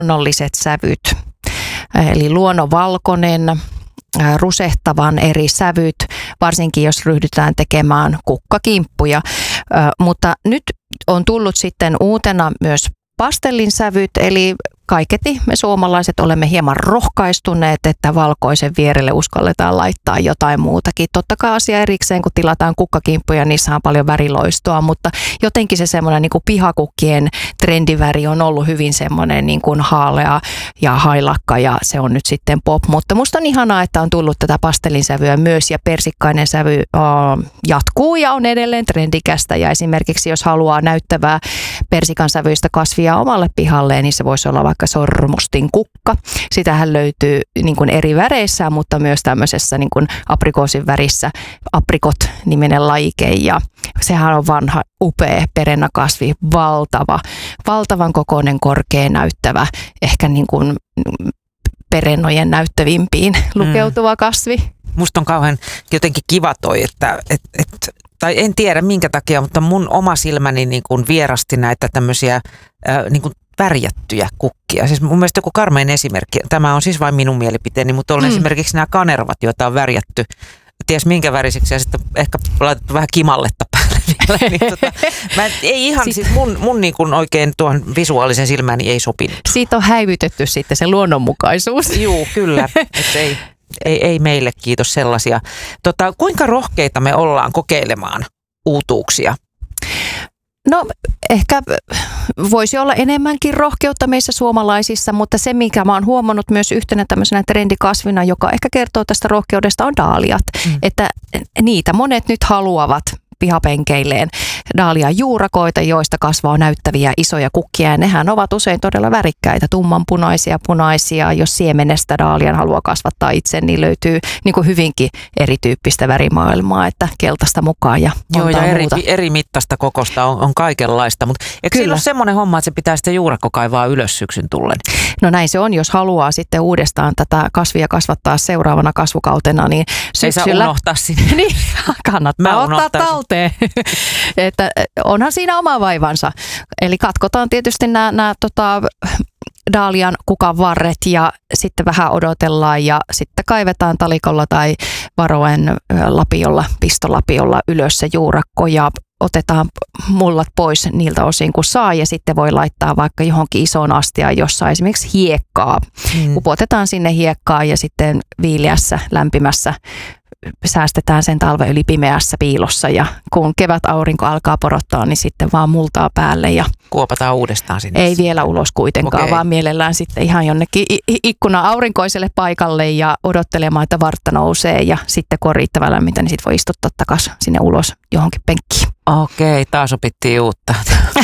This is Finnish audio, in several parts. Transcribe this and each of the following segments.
luonnolliset sävyt, eli luonnonvalkoinen, rusehtavan eri sävyt, varsinkin jos ryhdytään tekemään kukkakimppuja. Mutta nyt on tullut sitten uutena myös pastellin sävyt, eli kaiketi me suomalaiset olemme hieman rohkaistuneet, että valkoisen vierelle uskalletaan laittaa jotain muutakin. Totta kai asia erikseen, kun tilataan kukkakimppuja, niissä on paljon väriloistoa, mutta jotenkin se semmoinen niin kuin pihakukkien trendiväri on ollut hyvin semmoinen niin kuin haalea ja hailakka ja se on nyt sitten pop. Mutta musta on ihanaa, että on tullut tätä pastellin sävyä myös ja persikkainen sävy jatkuu ja on edelleen trendikästä ja esimerkiksi jos haluaa näyttävää persikan sävyistä kasvia omalle pihalleen, niin se voisi olla vaikka sormustin kukka. Sitähän löytyy niin kuin eri väreissä, mutta myös tämmöisessä niin kuin aprikoosin värissä aprikot-niminen lajike. Ja sehän on vanha, upea perennakasvi, valtavan kokoinen, korkea näyttävä, ehkä niin kuin perennojen näyttävimpiin lukeutuva kasvi. Musta on kauhean jotenkin kiva toi, tai en tiedä minkä takia, mutta mun oma silmäni niin kuin vierasti näitä tämmöisiä niin kuin värjättyjä kukkia. Siis mun mielestä joku karmeen esimerkki, tämä on siis vain minun mielipiteeni, mutta on esimerkiksi nämä kanervat, joita on värjätty, ties minkä väriseksi ja sitten ehkä laitettu vähän kimalletta päälle vielä. Niin ei ihan, siis mun niin kuin oikein tuohon visuaalisen silmäni ei sopinut. Siitä on häivytetty sitten se luonnonmukaisuus. Joo, kyllä. Ei meille kiitos sellaisia. Kuinka rohkeita me ollaan kokeilemaan uutuuksia? No ehkä voisi olla enemmänkin rohkeutta meissä suomalaisissa, mutta se mikä mä oon huomannut myös yhtenä tämmöisenä trendikasvina, joka ehkä kertoo tästä rohkeudesta, on daaliat. Että niitä monet nyt haluavat pihapenkeilleen daalian juurakoita, joista kasvaa näyttäviä isoja kukkia. Ja nehän ovat usein todella värikkäitä, tummanpunaisia, punaisia. Jos siemenestä daalian haluaa kasvattaa itse, niin löytyy niin kuin hyvinkin erityyppistä värimaailmaa, että keltaista mukaan ja montaa muuta. Eri mittaista kokosta on kaikenlaista, mutta eikö siinä ole semmoinen homma, että se pitää sitten juurakko kaivaa ylös syksyn tullen? No näin se on, jos haluaa sitten uudestaan tätä kasvia kasvattaa seuraavana kasvukautena, niin syksyllä... Ei saa unohtaa sinne. Niin, kannattaa ottaa talteen. Että onhan siinä oma vaivansa. Eli katkotaan tietysti nämä daalian kukan varret ja sitten vähän odotellaan ja sitten kaivetaan talikolla tai varoen lapiolla, pistolapiolla ylös se juurakko ja otetaan mullat pois niiltä osin kun saa ja sitten voi laittaa vaikka johonkin isoon astiaan, jossa esimerkiksi hiekkaa. Upotetaan sinne hiekkaa ja sitten viileässä, lämpimässä säästetään sen talven yli pimeässä piilossa ja kun kevät aurinko alkaa porottaa, niin sitten vaan multaa päälle. Ja kuopataan uudestaan sinne. Ei vielä ulos kuitenkaan, vaan mielellään sitten ihan jonnekin ikkuna aurinkoiselle paikalle ja odottelemaan, että vartta nousee ja sitten kun on riittävän lämmintä, niin sitten voi istuttaa takaisin sinne ulos johonkin penkkiin. Okei, taas opittiin uutta.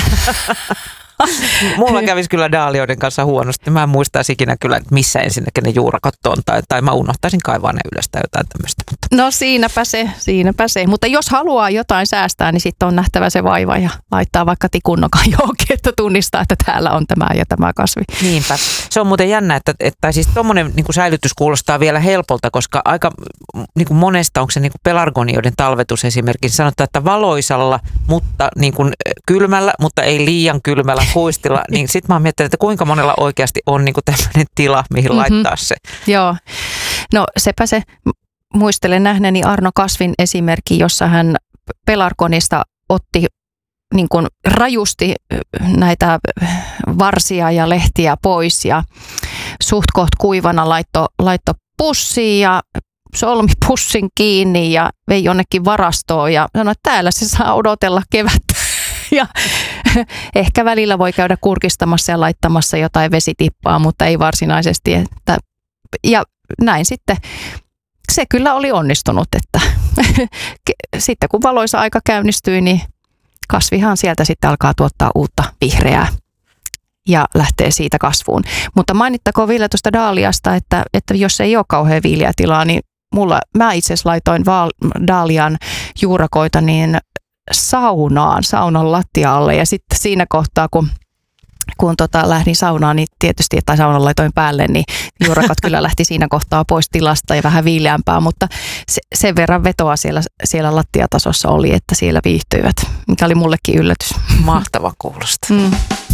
Mulla kävisi kyllä daalioiden kanssa huonosti. Mä en muistaisi ikinä kyllä, että missä ensinnäkin ne juurakot on. Tai mä unohtaisin kaivaa ne ylös tai jotain tämmöistä. No siinäpä se. Mutta jos haluaa jotain säästää, niin sitten on nähtävä se vaiva ja laittaa vaikka tikunnokan johonkin, että tunnistaa, että täällä on tämä ja tämä kasvi. Niinpä. Se on muuten jännä, että siis tommonen niin kuin säilytys kuulostaa vielä helpolta, koska aika niin kuin monesta onko se niin kuin pelargonioiden talvetus esimerkiksi. Sanotaan, että valoisalla, mutta niin kuin kylmällä, mutta ei liian kylmällä huistilla, niin sitten mä oon miettinyt, että kuinka monella oikeasti on niin kuin tämmöinen tila, mihin laittaa se. Joo, no sepä se. Muistelen nähneeni Arno Kasvin esimerkki, jossa hän pelargonista otti niin kuin rajusti näitä varsia ja lehtiä pois ja suht koht kuivana laitto pussiin ja solmi pussin kiinni ja vei jonnekin varastoon ja sanoi, että täällä se saa odotella kevättä. Ja ehkä välillä voi käydä kurkistamassa ja laittamassa jotain vesitippaa, mutta ei varsinaisesti. Ja näin sitten. Se kyllä oli onnistunut, että sitten kun valoisa aika käynnistyi, niin kasvihan sieltä sitten alkaa tuottaa uutta vihreää ja lähtee siitä kasvuun. Mutta mainittakoon vielä tuosta daaliasta, että jos ei ole kauhean viileä tilaa, niin mä itse asiassa laitoin daalian juurakoita niin saunan lattialle ja sitten siinä kohtaa, kun lähdin saunaan, niin tietysti, tai saunan laitoin päälle, niin juurakot kyllä lähti siinä kohtaa pois tilasta ja vähän viileämpää, mutta sen verran vetoa siellä lattiatasossa oli, että siellä viihtyivät, mikä oli mullekin yllätys. Mahtava kuulosta.